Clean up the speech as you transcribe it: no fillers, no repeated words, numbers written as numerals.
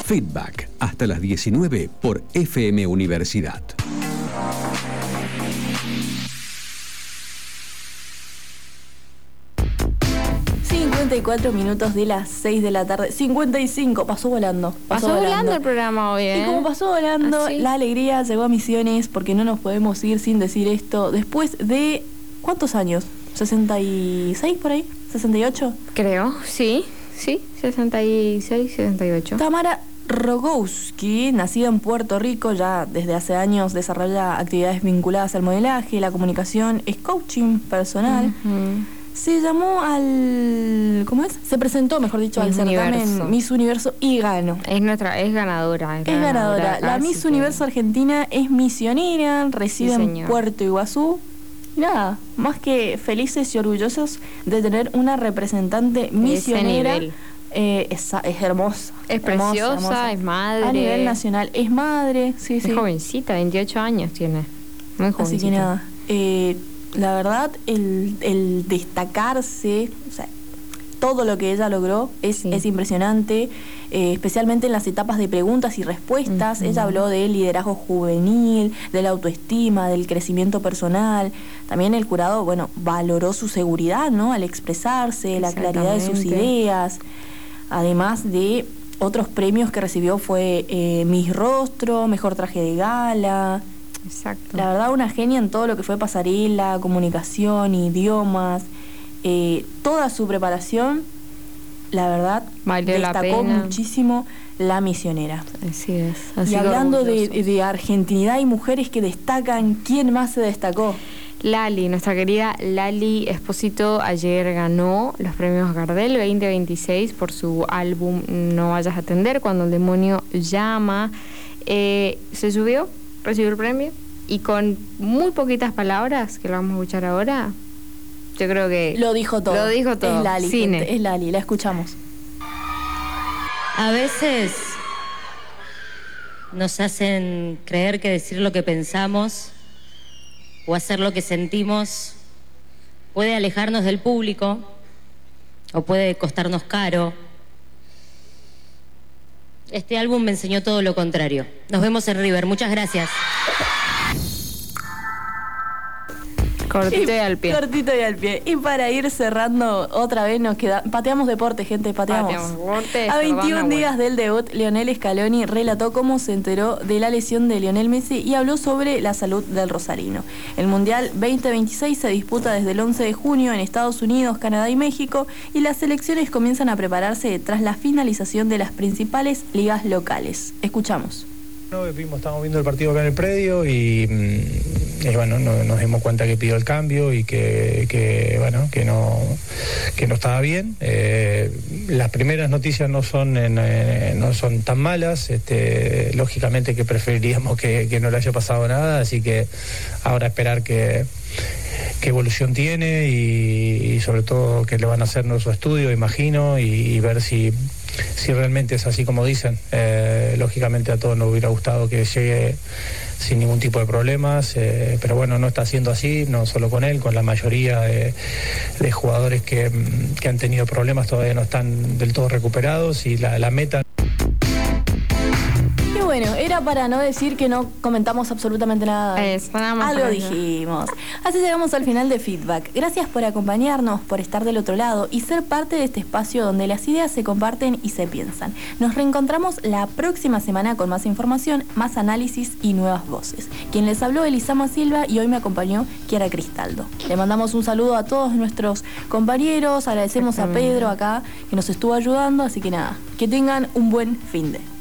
Feedback, hasta las 19 por FM Universidad. Minutos de las 6 de la tarde, 55, pasó volando. Pasó volando el programa hoy, Y como pasó volando, ¿Ah, sí? La alegría llegó a Misiones, porque no nos podemos ir sin decir esto. Después de, ¿cuántos años? ¿66 por ahí? ¿68? Creo, sí, 66, 68. Tamara Rogowski, nacida en Puerto Rico, ya desde hace años desarrolla actividades vinculadas al modelaje, la comunicación, es coaching personal. Se llamó ¿cómo es? Se presentó, mejor dicho, al certamen Miss Universo y ganó. Es ganadora. Es ganadora. La Miss Universo Argentina es misionera, reside en Puerto Iguazú. Nada, más que felices y orgullosos de tener una representante misionera. Es hermosa. Es preciosa, es madre. A nivel nacional, es madre. Sí, es jovencita, 28 años tiene. Muy jovencita. Así que nada, la verdad, el destacarse, o sea, todo lo que ella logró es impresionante, especialmente en las etapas de preguntas y respuestas. Ella habló del liderazgo juvenil, de la autoestima, del crecimiento personal. También el jurado, valoró su seguridad, ¿no?, al expresarse, la claridad de sus ideas. Además de otros premios que recibió fue Miss Rostro, Mejor Traje de Gala. Exacto. La verdad, una genia en todo lo que fue pasarela, comunicación, idiomas, toda su preparación, la verdad, destacó muchísimo la misionera. Así es. Y hablando de argentinidad y mujeres que destacan, ¿quién más se destacó? Lali, nuestra querida Lali Espósito, ayer ganó los premios Gardel 2026 por su álbum No vayas a atender, cuando el demonio llama. Se subió, recibió el premio y con muy poquitas palabras, que lo vamos a escuchar ahora, yo creo que lo dijo todo. Es Lali, Cine. Gente, es Lali, la escuchamos. A veces nos hacen creer que decir lo que pensamos o hacer lo que sentimos puede alejarnos del público o puede costarnos caro. Este álbum me enseñó todo lo contrario. Nos vemos en River. Muchas gracias. Cortito y al pie. Cortito y al pie. Y para ir cerrando, otra vez nos queda... Pateamos deporte, gente, pateamos. Deporte, a 21 días del debut, Lionel Scaloni relató cómo se enteró de la lesión de Lionel Messi y habló sobre la salud del rosarino. El Mundial 2026 se disputa desde el 11 de junio en Estados Unidos, Canadá y México, y las selecciones comienzan a prepararse tras la finalización de las principales ligas locales. Escuchamos. Estábamos viendo el partido acá en el predio y nos dimos cuenta que pidió el cambio y que no estaba bien. Las primeras noticias no son tan malas. Lógicamente que preferiríamos que no le haya pasado nada, así que ahora esperar qué evolución tiene y sobre todo que le van a hacer nuestro estudio, imagino, y ver si realmente es así como dicen. Lógicamente a todos nos hubiera gustado que llegue sin ningún tipo de problemas, pero bueno, no está siendo así, no solo con él, con la mayoría de jugadores que han tenido problemas todavía no están del todo recuperados y la meta... Bueno, era para no decir que no comentamos absolutamente nada. Algo dijimos. Así llegamos al final de Feedback. Gracias por acompañarnos, por estar del otro lado y ser parte de este espacio donde las ideas se comparten y se piensan. Nos reencontramos la próxima semana con más información, más análisis y nuevas voces. Quien les habló, Elisama Silva, y hoy me acompañó Kiara Cristaldo. Le mandamos un saludo a todos nuestros compañeros, agradecemos a Pedro acá que nos estuvo ayudando, así que nada, que tengan un buen finde.